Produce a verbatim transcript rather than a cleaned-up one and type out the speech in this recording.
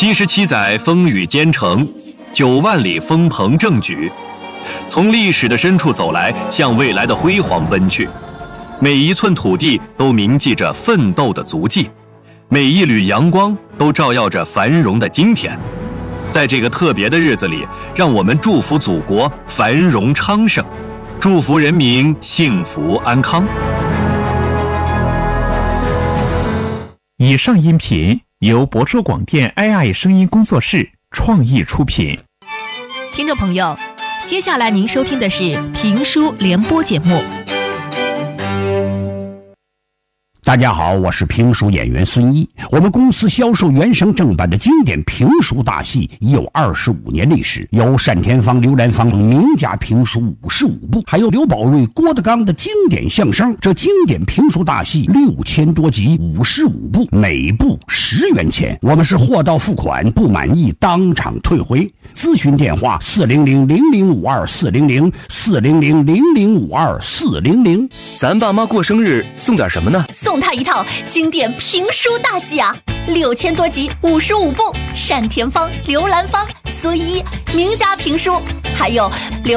七十七载风雨兼程，九万里风鹏正举，从历史的深处走来，向未来的辉煌奔去。每一寸土地都铭记着奋斗的足迹，每一缕阳光都照耀着繁荣的今天。在这个特别的日子里，让我们祝福祖国繁荣昌盛，祝福人民幸福安康。 以上音频由博州广电 A I 声音工作室创意出品。 听众朋友，接下来您收听的是评书联播节目。 大家好，我是评书演员孙一。我们公司销售原声正版的经典评书大戏已有二十五年历史，有单田芳、刘兰芳名家评书五十五部，还有刘宝瑞、郭德纲的经典相声。这经典评书大戏六千多集，五十五部，每部十元钱。我们是货到付款，不满意当场退回。咨询电话：四零零零零五二四零零四零零零零五二四零零。 咱爸妈过生日送点什么呢？ 送他一套经典评书大戏啊，六千多集，五十五部，单田芳、刘兰芳、孙一名家评书，还有刘